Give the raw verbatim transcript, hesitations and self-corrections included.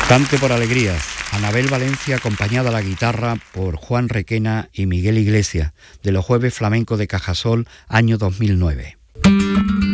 Cante por alegrías. Anabel Valencia, acompañada a la guitarra por Juan Requena y Miguel Iglesias, de los Jueves Flamencos de Cajasol, año dos mil nueve.